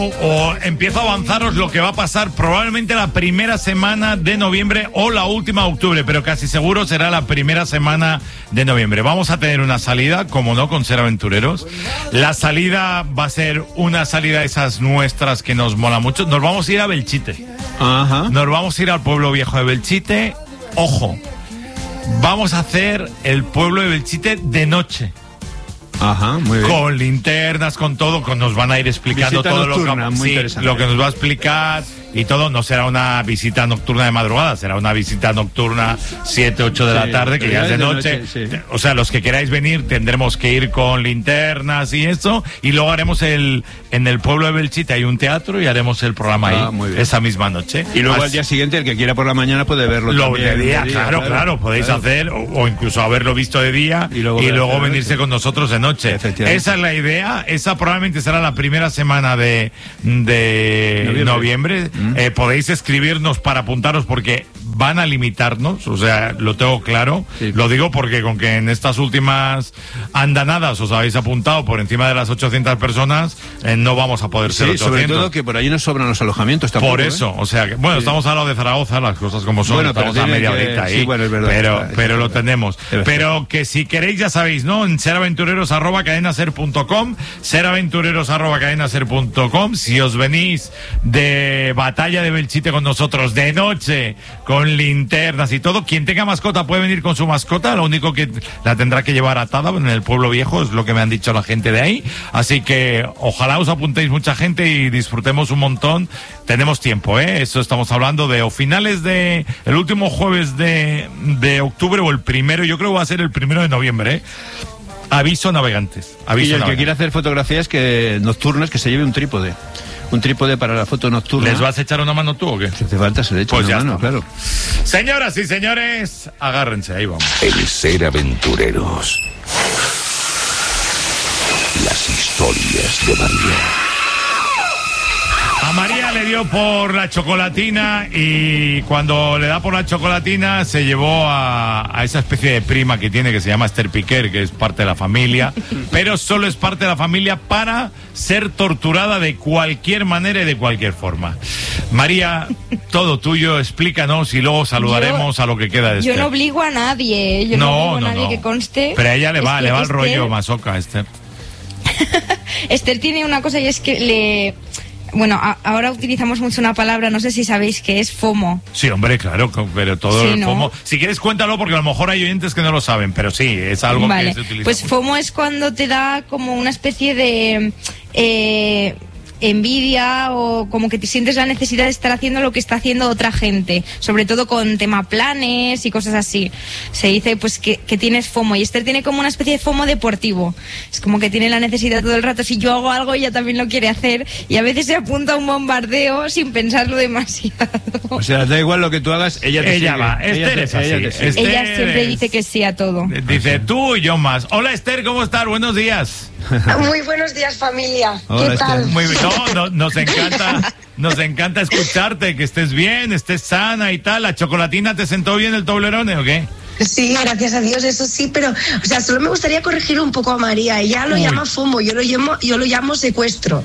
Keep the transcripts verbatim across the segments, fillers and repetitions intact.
O empiezo a avanzaros lo que va a pasar probablemente la primera semana de noviembre o la última de octubre, pero casi seguro será la primera semana de noviembre. Vamos a tener una salida, como no, con Ser Aventureros. La salida va a ser una salida de esas nuestras que nos mola mucho. Nos vamos a ir a Belchite. Ajá. Nos vamos a ir al pueblo viejo de Belchite. Ojo, vamos a hacer el pueblo de Belchite de noche. Ajá, muy bien. Con linternas, con todo, con, nos van a ir explicando Visita todo nocturna, lo, que, muy sí, interesante. lo que nos va a explicar y todo. No será una visita nocturna de madrugada, será una visita nocturna siete, ocho de Sí, la tarde, que pero ya es de de noche. noche, sí. O sea, los que queráis venir tendremos que ir con linternas y eso, y luego haremos el, en el pueblo de Belchite hay un teatro y haremos el programa Ah, ahí muy bien. esa misma noche. Y luego Así- al día siguiente, el que quiera por la mañana puede verlo lo también. de día, de claro, claro, podéis claro. hacer, o, o incluso haberlo visto de día y Y luego, luego ver- venirse con nosotros de noche. Efectivamente. Esa es la idea, esa probablemente será la primera semana de, de Noviembre. noviembre. Mm. Eh, podéis escribirnos para apuntaros porque van a limitarnos, o sea, lo tengo claro. Sí. Lo digo porque con que en estas últimas andanadas os habéis apuntado por encima de las ochocientas personas, eh, no vamos a poder ser Sí, ochocientos. sobre todo que por allí nos sobran los alojamientos tampoco. Por ¿eh? eso, o sea, que, bueno, Sí. estamos al lado de Zaragoza, las cosas como son, Bueno, pero estamos a tiene media que- horita ahí, sí, bueno, es verdad, pero, está- pero lo está- tenemos. Debe Pero que si queréis, ya sabéis, ¿no? En seraventureros arroba cadenaser punto com, seraventureros arroba cadenaser punto com, si os venís de Batalla de Belchite con nosotros de noche, con linternas y todo, quien tenga mascota puede venir con su mascota, lo único que la tendrá que llevar atada en el pueblo viejo, es lo que me han dicho la gente de ahí, así que ojalá os apuntéis mucha gente y disfrutemos un montón. Tenemos tiempo, ¿eh? Eso estamos hablando de o finales de el último jueves de, de octubre o el primero, yo creo que va a ser el primero de noviembre, ¿eh? Aviso navegantes. Aviso Y el que navegantes. quiera hacer fotografías que nocturnas, que se lleve un trípode. Un trípode para la foto nocturna. ¿Les vas a echar una mano tú o qué? Si hace falta, se le echa Pues una ya mano, está. claro. Señoras y señores, agárrense, ahí vamos. El Ser Aventureros. Las historias de María. A María le dio por la chocolatina y cuando le da por la chocolatina se llevó a, a esa especie de prima que tiene que se llama Esther Piquer, que es parte de la familia, pero solo es parte de la familia para ser torturada de cualquier manera y de cualquier forma. María, todo tuyo, explícanos y luego saludaremos Yo- a lo que queda de Esther. Yo no obligo a nadie, yo no, no, obligo a no, nadie no. que conste. Pero a ella le Es va, que le va el Esther- rollo masoca, Esther. Esther tiene una cosa y es que le... Bueno, a- ahora utilizamos mucho una palabra, no sé si sabéis que es FOMO. Sí, hombre, claro, co- pero todo Sí, el ¿no? FOMO. Si quieres, cuéntalo porque a lo mejor hay oyentes que no lo saben, pero sí, es algo Vale, que se utiliza. pues mucho. FOMO es cuando te da como una especie de eh, envidia o como que te sientes la necesidad de estar haciendo lo que está haciendo otra gente, sobre todo con tema planes y cosas así. Se dice pues que, que tienes FOMO y Esther tiene como una especie de FOMO deportivo. Es como que tiene la necesidad todo el rato, si yo hago algo ella también lo quiere hacer y a veces se apunta a un bombardeo sin pensarlo demasiado. O sea, da igual lo que tú hagas, ella te Ella sigue. va, Esther te- es así, ella te sigue. Esther Ella siempre es- dice que sí a todo. Dice tú y yo más. Hola Esther, ¿cómo estás? Buenos días. Muy buenos días, familia. Hola, ¿Qué tal? Esther. Muy bien. No, no, nos encanta, nos encanta escucharte, que estés bien, estés sana y tal. ¿La chocolatina te sentó bien el Toblerone o qué? Sí, gracias a Dios, eso sí, pero, o sea, solo me gustaría corregir un poco a María. Ella lo Uy. llama FOMO, yo lo llamo, yo lo llamo secuestro.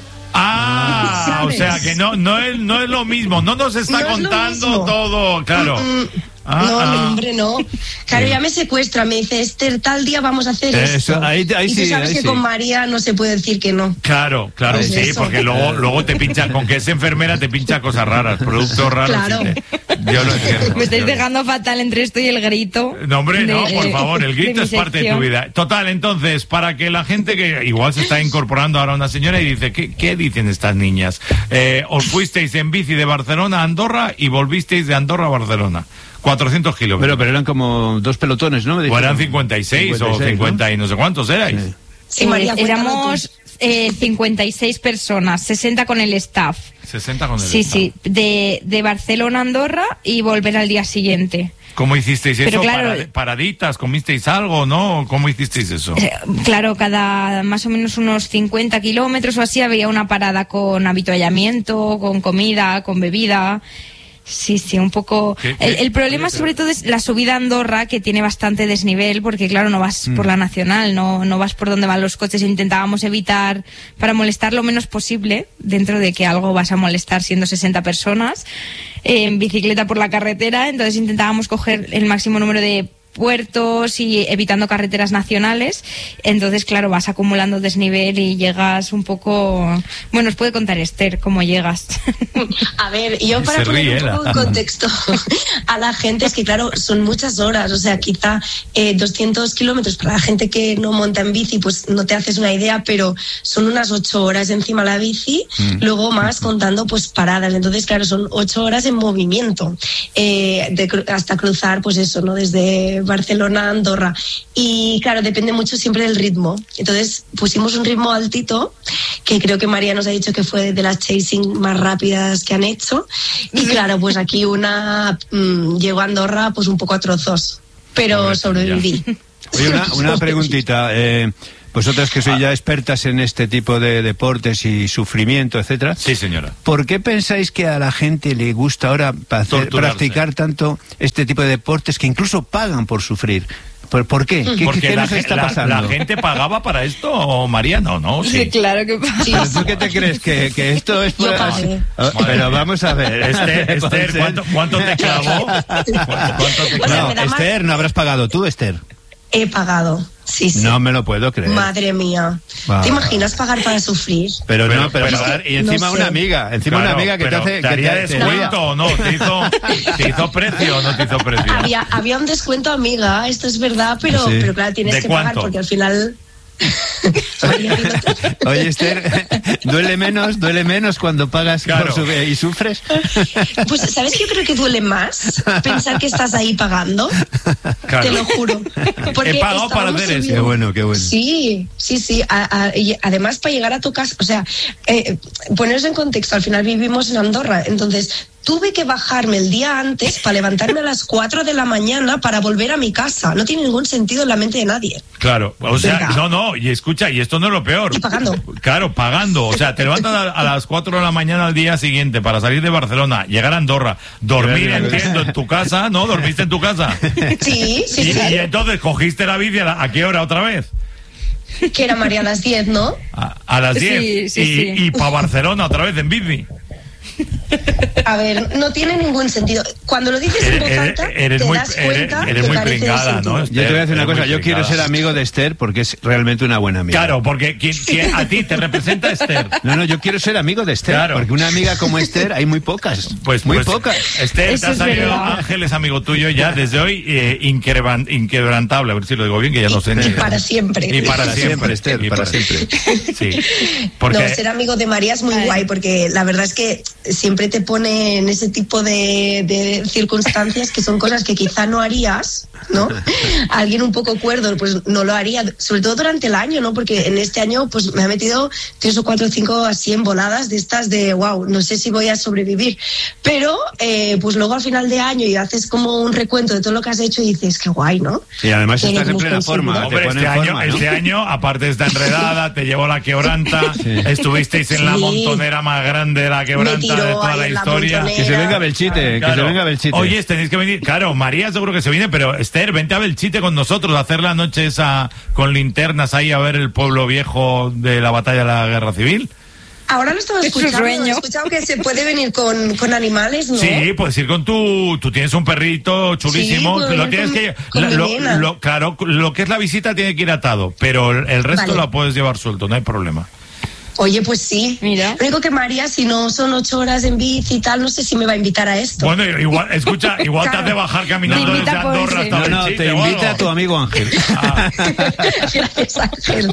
Ah, o ¿Sabes? sea que no, no es, no es lo mismo, no nos está No es lo contando mismo. todo, claro. Mm, mm. Ah, no, ah. no, hombre, no. Claro, ya me secuestra, me dice, Esther, tal día vamos a hacer Eso, esto. ahí- ahí y tú sí, sabes ahí que sí. con María no se puede decir que no. Claro, claro, Pues sí, eso. porque luego, luego te pincha, con que es enfermera te pincha cosas raras, productos raros. Claro. y te- yo lo entiendo. Me estáis yo lo- dejando fatal entre esto y el grito. No, hombre, no, de- por favor, el de grito mi es parte de tu sección. vida. Total, entonces, para que la gente que igual se está incorporando ahora una señora y dice, ¿qué, qué dicen estas niñas? Eh, os fuisteis en bici de Barcelona a Andorra y volvisteis de Andorra a Barcelona. cuatrocientos kilómetros. Pero, pero eran como dos pelotones, ¿no? Me o dijeron. eran cincuenta y seis o cincuenta y seis, cincuenta y no sé cuántos erais. Sí. Sí, Eh, María, cuéntalo éramos eh, cincuenta y seis personas, sesenta con el staff. sesenta con el Sí, Estado. sí, de, de Barcelona a Andorra y volver al día siguiente. ¿Cómo hicisteis Pero eso? claro- Parad- ¿Paraditas? ¿Comisteis algo, no? ¿Cómo hicisteis eso? Eh, Claro, cada más o menos unos cincuenta kilómetros o así había una parada con habituallamiento, con comida, con bebida. Sí, sí, un poco. ¿Qué, qué? El, el problema Oye, sobre todo es la subida a Andorra, que tiene bastante desnivel, porque claro, no vas Mm. por la nacional, no, no vas por donde van los coches. Intentábamos evitar para molestar lo menos posible, dentro de que algo vas a molestar siendo sesenta personas, eh, en bicicleta por la carretera. Entonces intentábamos coger el máximo número de puertos y evitando carreteras nacionales. Entonces, claro, vas acumulando desnivel y llegas un poco... Bueno, os puede contar Esther cómo llegas. A ver, yo para Se poner ríe, un poco la- en contexto a la gente, es que claro, son muchas horas, o sea, quizá eh, doscientos kilómetros para la gente que no monta en bici, pues no te haces una idea, pero son unas ocho horas encima de la bici, Mm. luego más contando pues paradas, entonces claro, son ocho horas en movimiento, eh, de cru- hasta cruzar pues eso, ¿no? Desde Barcelona a Andorra, y claro, depende mucho siempre del ritmo, entonces pusimos un ritmo altito, que creo que María nos ha dicho que fue de las chasing más rápidas que han hecho, y claro, pues aquí una mmm, llegó a Andorra pues un poco a trozos, pero Hombre, sobreviví. Oye, una, una preguntita. Eh, vosotras que sois ya expertas en este tipo de deportes y sufrimiento, etcétera. Sí, señora. ¿Por qué pensáis que a la gente le gusta ahora pa- hacer- Torturarse. practicar tanto este tipo de deportes que incluso pagan por sufrir? ¿Por, por qué? ¿Qué, Porque qué la, nos ge- está la- pasando? la gente pagaba para esto, María, no, no, sí. Claro que pasa. ¿Pero tú qué te crees? ¿Que, que esto es por Yo así? pagué. Ah, Pero vamos a ver. Esther, Esther, Ponce. ¿cuánto, ¿cuánto te clavó? ¿Cuánto, cuánto te O sea, clavó? me da No, más- Esther, no habrás pagado tú, Esther. He pagado, sí, sí. No me lo puedo creer. Madre mía. Va. ¿Te imaginas pagar para sufrir? Pero, Pero- no, pero, pero- pagar- y encima no sé. una amiga, encima Claro, una amiga que te pero hace... ¿te haría que te- te- descuento o no? ¿Te hizo, ¿Te hizo precio o no te hizo precio? Había, había un descuento, amiga, esto es verdad, pero, Sí. pero claro, tienes ¿De que cuánto? pagar porque al final... María, dime. Oye, Esther, ¿duele menos, duele menos cuando pagas Claro. por su- y sufres? Pues, ¿sabes qué? Yo creo que duele más pensar que estás ahí pagando. Claro. Te lo juro. Porque He pagado para estábamos hacer eso. subiendo- Qué bueno, qué bueno. Sí, sí, sí. A- a- y además, para llegar a tu casa, o sea, eh, poneros en contexto, al final vivimos en Andorra, entonces tuve que bajarme el día antes para levantarme a las cuatro de la mañana para volver a mi casa. No tiene ningún sentido en la mente de nadie. Claro, o sea, Venga. no, no, y escucha, y esto no es lo peor. Y pagando. Claro, pagando. O sea, te levantas a, a las cuatro de la mañana al día siguiente para salir de Barcelona, llegar a Andorra, dormir, Claro, claro. entiendo, en tu casa, ¿no? ¿Dormiste en tu casa? Sí, sí, Y, sí. y entonces cogiste la bici, ¿a, la- a qué hora otra vez? Que era María a las diez, ¿no? A, a las Sí, diez. sí, y sí. y para Barcelona otra vez en bici. A ver, no tiene ningún sentido. Cuando lo dices en voz Eres, alta, eres te muy, das eres, cuenta eres que muy carece de pringada, sentido. ¿no? Yo te voy a decir una Eres cosa, muy yo quiero pringada. ser amigo de Esther porque es realmente una buena amiga. Claro, porque ¿quién, quién- a ti te representa Esther. No, no, yo quiero ser amigo de Esther, Claro. porque una amiga como Esther hay muy pocas. Pues, muy pues, pocas. Esther, Eso te ha es salido verdad. Ángel, es amigo tuyo ya desde hoy, eh, inquebran- inquebrantable, a ver si lo digo bien, que ya no sé ni. Y para siempre. Y para, Para siempre, Esther, y para siempre. Sí. Porque No, ser amigo de María es muy Ay. guay porque la verdad es que siempre te pone en ese tipo de, de circunstancias que son cosas que quizá no harías, ¿no? Alguien un poco cuerdo pues no lo haría, sobre todo durante el año, ¿no? Porque en este año pues me ha metido tres o cuatro o cinco así en voladas de estas de wow, no sé si voy a sobrevivir. Pero eh, pues luego al final de año y haces como un recuento de todo lo que has hecho y dices qué guay, ¿no? Y además Tienes estás en plena músculo forma. seguro. te Hombre, pone este en año, forma, ¿no? este año, aparte de esta enredada, te llevó la quebranta, estuvisteis en la Sí. montonera más grande de la quebranta tiró de toda ahí la en la historia. montonera. Que se venga Belchite, que Claro. se venga Belchite. Oye, tenéis que venir. Claro, María seguro que se viene, pero Esther, vente a Belchite con nosotros, a hacer la noche esa con linternas ahí a ver el pueblo viejo de la batalla de la guerra civil. Ahora lo estaba Es su escuchando, sueño. he escuchado que se puede venir con, con animales, ¿no? Sí, puedes ir con tu. Tú tienes un perrito chulísimo. Sí, puedo lo ir tienes con- que. con la- mi lo, nena. lo- claro, lo que es la visita tiene que ir atado, pero el, el resto Vale. lo puedes llevar suelto, no hay problema. Oye, pues sí. Mira. Lo único que María, si no son ocho horas en bici y tal, no sé si me va a invitar a esto. Bueno, igual, escucha, igual te has de bajar caminando Te desde invita Andorra Ponce. hasta No, no, Belchite te o invita a algo. tu amigo Ángel. Ah, Gracias, Ángel.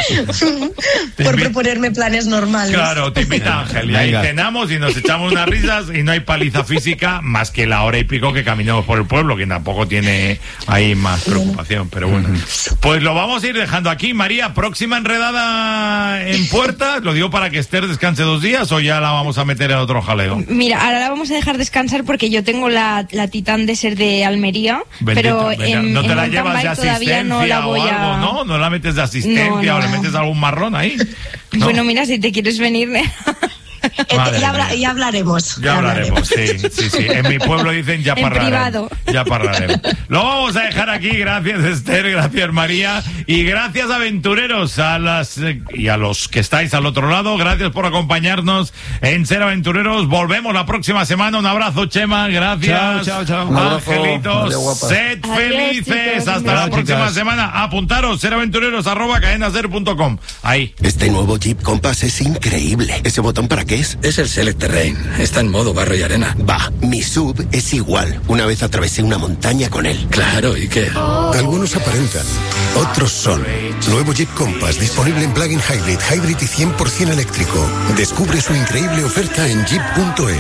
Te Por invi- proponerme planes normales. claro, te invita Ángel. Y ahí Venga. cenamos y nos echamos unas risas y no hay paliza física más que la hora y pico que caminemos por el pueblo, que tampoco tiene ahí más preocupación. Pero bueno, pues lo vamos a ir dejando aquí. María, próxima enredada en puertas. Lo digo para que Esther descanse dos días o ya la vamos a meter en otro jaleo. Mira, ahora la vamos a dejar descansar porque yo tengo la, la Titán Desert de Almería, Bendito, pero venga, en, no te en la mountain llevas de bike todavía asistencia no la voy o a... algo, ¿no? No la metes de asistencia No, o le no. metes algún marrón ahí. ¿no? Bueno, mira, si te quieres venir... Madre ya, habla- mía. ya hablaremos. Ya hablaremos, sí, sí, sí. En mi pueblo dicen ya En parlaremos. privado. Ya parlaremos. Lo vamos a dejar aquí. Gracias, Esther. Gracias, María. Y gracias, aventureros, a las eh, y a los que estáis al otro lado. Gracias por acompañarnos en Ser Aventureros. Volvemos la próxima semana. Un abrazo, Chema. Gracias. Chao, chao, chao. Un abrazo. Angelitos. Adiós, guapas. Sed Adiós, felices. chicos. Hasta la Chao, próxima chicas. semana. Apuntaros. Seraventureros arroba cadenaser punto com. Ahí. Este nuevo Jeep Compass es increíble. ¿Ese botón para qué es? Es el Select Terrain. Está en modo barro y arena. Va, mi sub es igual. Una vez atravesé una montaña con él. Claro, ¿y qué? Algunos aparentan, otros son. Nuevo Jeep Compass disponible en plug-in hybrid, hybrid y cien por ciento eléctrico. Descubre su increíble oferta en jeep punto es.